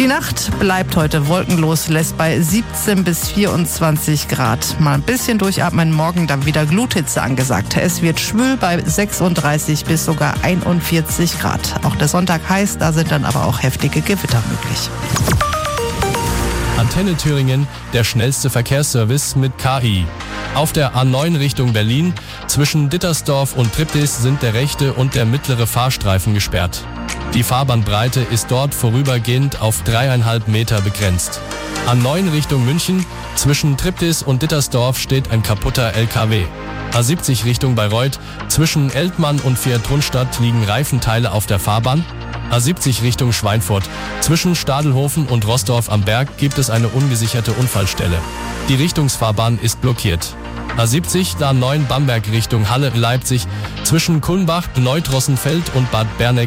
Die Nacht bleibt heute wolkenlos, lässt bei 17 bis 24 Grad. Mal ein bisschen durchatmen, morgen dann wieder Gluthitze angesagt. Es wird schwül bei 36 bis sogar 41 Grad. Auch der Sonntag heiß, da sind dann aber auch heftige Gewitter möglich. Antenne Thüringen, der schnellste Verkehrsservice mit KI. Auf der A9 Richtung Berlin zwischen Dittersdorf und Triptis sind der rechte und der mittlere Fahrstreifen gesperrt. Die Fahrbahnbreite ist dort vorübergehend auf 3,5 Meter begrenzt. A9 Richtung München zwischen Triptis und Dittersdorf steht ein kaputter LKW. A70 Richtung Bayreuth zwischen Eltmann und Vier-Trunstadt liegen Reifenteile auf der Fahrbahn. A70 Richtung Schweinfurt. Zwischen Stadelhofen und Roßdorf am Berg gibt es eine ungesicherte Unfallstelle. Die Richtungsfahrbahn ist blockiert. A70 A9 Bamberg Richtung Halle-Leipzig. Zwischen Kulmbach, Neutrossenfeld und Bad Berneck